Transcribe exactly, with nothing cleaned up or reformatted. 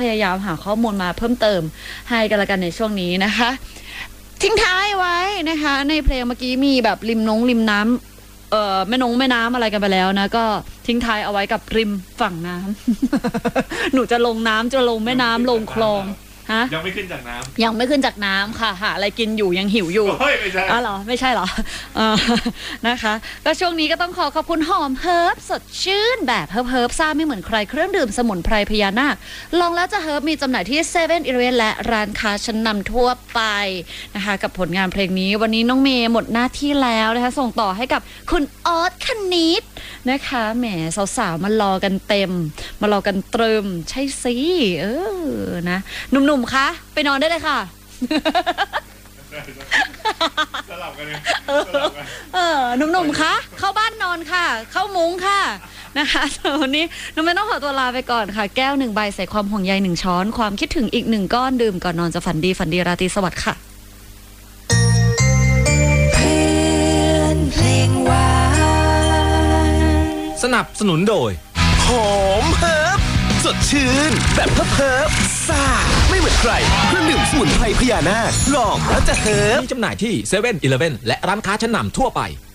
ยายามหาข้อมูลมาเพิ่มเติมให้กันละกันในช่วงนี้นะคะทิ้งท้ายไว้นะคะในเพลงเมื่อกี้มีแบบริมน้องริมน้ำเอ่อแม่นงแม่น้ำอะไรกันไปแล้วนะก็ทิ้งท้ายเอาไว้กับริมฝั่งน้ำ หนูจะลงน้ำจะลงแม่น้ำลงคลองยังไม่ขึ้นจากน้ำยังไม่ขึ้นจากน้ำค่ะหาอะไรกินอยู่ยังหิวอยู่เฮ้ยไม่ใช่อ๋อเหรอไม่ใช่เหรอนะคะก็ช่วงนี้ก็ต้องขอขอบคุณหอมเฮิร์บสดชื่นแบบเฮิร์บเฮิร์บซ่าไม่เหมือนใครเครื่องดื่มสมุนไพรพญานาคลองแล้วจะเฮิร์บมีจำหน่ายที่เซเว่นอีเลฟเว่นและร้านค้าชั้นนำทั่วไปนะคะกับผลงานเพลงนี้วันนี้น้องเมย์หมดหน้าที่แล้วนะคะส่งต่อให้กับคุณออสคณิตนะคะแหมสาวๆมารอกันเต็มมารอกันตรึมใช่สิเออนะหนุ่มๆคะไปนอนได้เลยค่ะสลับกันเลยเออหนุ่มๆคะเข้าบ้านนอนค่ะเข้ามุ้งค่ะนะคะวันนี้น้องไม่ต้องขอตัวลาไปก่อนค่ะแก้วหนึ่งใบใส่ความห่วงใยหนึ่งช้อนความคิดถึงอีกหนึ่งก้อนดื่มก่อนนอนจะฝันดีฝันดีราตรีสวัสดิ์ค่ะสนับสนุนโดยหอมเฮิร์บสดชื่นแบบเฮิร์บเฮิร์บซ่าไม่เหมือนใครเครื่องดื่มสมุนไพรพญานาคลองแล้วจะเฮิร์บมีจำหน่ายที่เซเว่นอีเลฟเว่นและร้านค้าชั้นนำทั่วไป